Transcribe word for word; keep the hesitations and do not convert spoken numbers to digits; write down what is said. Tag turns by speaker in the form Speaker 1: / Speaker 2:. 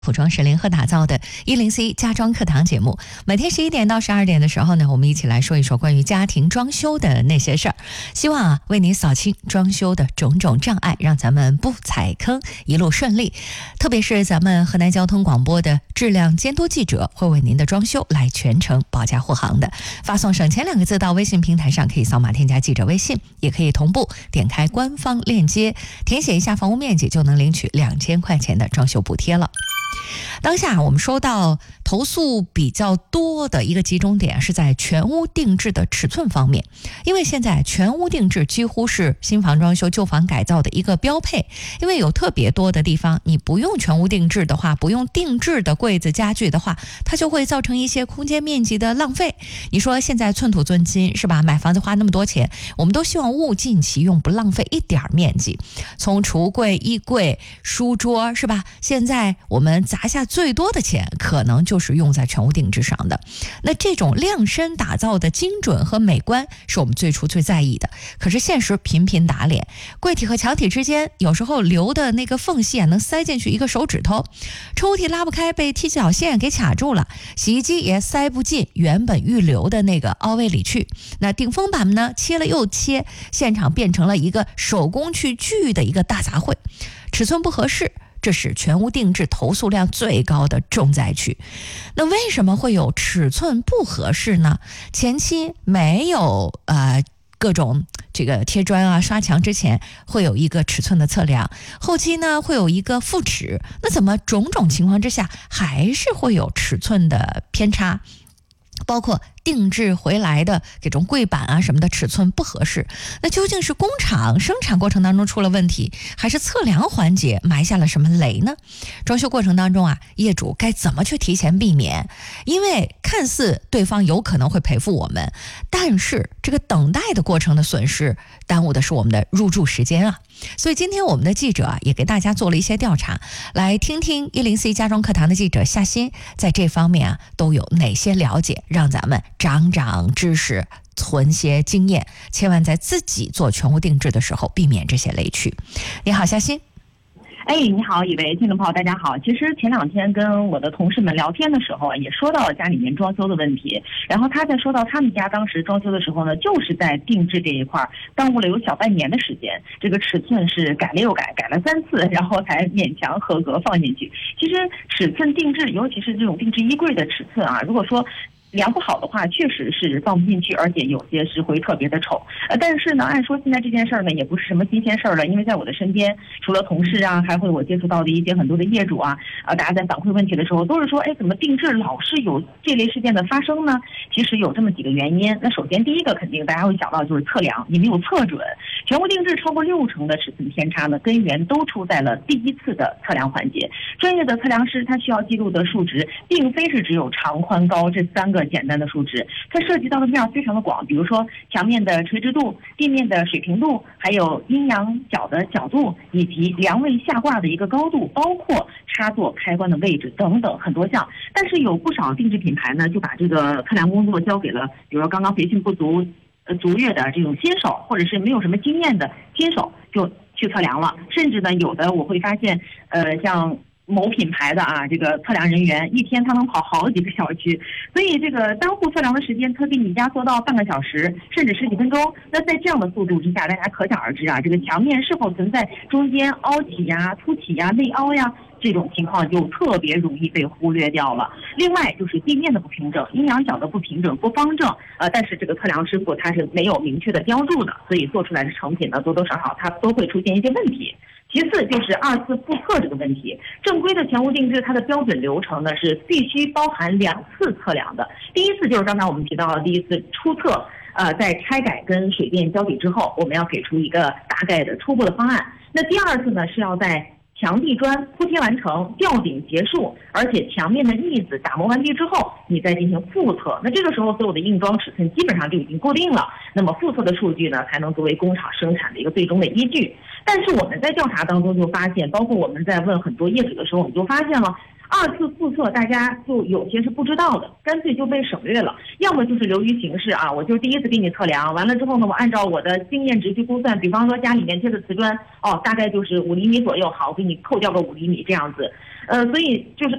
Speaker 1: 普装是联合打造的一零 C 家装课堂节目，每天十一点到十二点的时候呢，我们一起来说一说关于家庭装修的那些事儿，希望啊为您扫清装修的种种障碍，让咱们不踩坑，一路顺利。特别是咱们河南交通广播的质量监督记者会为您的装修来全程保驾护航的。发送省钱两个字到微信平台上，可以扫码添加记者微信，也可以同步点开官方链接，填写一下房屋面积，就能领取两千块钱的装修补贴了。当下我们收到投诉比较多的一个集中点是在全屋定制的尺寸方面，因为现在全屋定制几乎是新房装修旧房改造的一个标配，因为有特别多的地方你不用全屋定制的话，不用定制的柜子家具的话，它就会造成一些空间面积的浪费。你说现在寸土寸金是吧，买房子花那么多钱，我们都希望物尽其用，不浪费一点面积。从橱柜、衣柜、书桌是吧，现在我们砸下最多的钱可能就是用在全屋定制上的。那这种量身打造的精准和美观是我们最初最在意的，可是现实频频打脸，柜体和墙体之间有时候留的那个缝隙啊，能塞进去一个手指头，抽屉拉不开，被踢脚线给卡住了，洗衣机也塞不进原本预留的那个凹位里去。那顶风板呢，切了又切，现场变成了一个手工去锯的一个大杂烩，尺寸不合适，这是全屋定制投诉量最高的重灾区。那为什么会有尺寸不合适呢？前期没有呃各种这个贴砖啊刷墙之前会有一个尺寸的测量，后期呢会有一个复尺，那怎么种种情况之下还是会有尺寸的偏差？包括定制回来的这种柜板啊什么的尺寸不合适，那究竟是工厂生产过程当中出了问题，还是测量环节埋下了什么雷呢？装修过程当中啊，业主该怎么去提前避免？因为看似对方有可能会赔付我们，但是这个等待的过程的损失，耽误的是我们的入住时间啊。所以今天我们的记者啊，也给大家做了一些调查，来听听一零 C 家装课堂的记者夏欣在这方面啊都有哪些了解，让咱们长长知识，存些经验，千万在自己做全屋定制的时候避免这些雷区。你好，夏欣。
Speaker 2: 哎，你好，以为听众朋友大家好。其实前两天跟我的同事们聊天的时候，也说到了家里面装修的问题。然后他在说到他们家当时装修的时候呢，就是在定制这一块耽误了有小半年的时间。这个尺寸是改了又改，改了三次，然后才勉强合格放进去。其实尺寸定制，尤其是这种定制衣柜的尺寸啊，如果说量不好的话，确实是放不进去，而且有些是会特别的丑。呃，但是呢，按说现在这件事儿呢，也不是什么新鲜事儿了，因为在我的身边，除了同事啊，还会我接触到的一些很多的业主啊，啊，大家在反馈问题的时候，都是说，哎，怎么定制老是有这类事件的发生呢？其实有这么几个原因。那首先第一个，肯定大家会想到就是测量，你没有测准。全屋定制超过六成的尺寸偏差呢，根源都出在了第一次的测量环节。专业的测量师他需要记录的数值，并非是只有长、宽、高这三个简单的数值，它涉及到的面非常的广，比如说墙面的垂直度、地面的水平度，还有阴阳角的角度，以及梁位下挂的一个高度，包括插座开关的位置等等很多项。但是有不少定制品牌呢，就把这个测量工作交给了，比如说刚刚培训不足、呃足月的这种新手，或者是没有什么经验的新手，就去测量了。甚至呢，有的我会发现，呃，像某品牌的啊，这个测量人员一天他能跑好几个小区，所以这个单户测量的时间他给你压缩到半个小时，甚至十几分钟。那在这样的速度之下，大家可想而知啊，这个墙面是否存在中间凹起呀、凸起呀、内凹呀，这种情况就特别容易被忽略掉了。另外就是地面的不平整、阴阳角的不平整、不方正，呃，但是这个测量师傅他是没有明确的标注的，所以做出来的成品呢，多多少少它都会出现一些问题。其次就是二次复测这个问题，正规的全屋定制它的标准流程呢是必须包含两次测量的。第一次就是刚才我们提到的第一次初测，呃，在拆改跟水电交底之后，我们要给出一个大概的初步的方案。那第二次呢是要在墙地砖铺贴完成，吊顶结束，而且墙面的腻子打磨完毕之后，你再进行复测。那这个时候所有的硬装尺寸基本上就已经固定了，那么复测的数据呢才能作为工厂生产的一个最终的依据。但是我们在调查当中就发现，包括我们在问很多业主的时候，我们就发现了二次复测大家就有些是不知道的，干脆就被省略了，要么就是流于形式啊，我就第一次给你测量完了之后呢，我按照我的经验值去估算，比方说家里面贴的瓷砖哦，大概就是五厘米左右，好，我给你扣掉个五厘米这样子。 呃，所以就是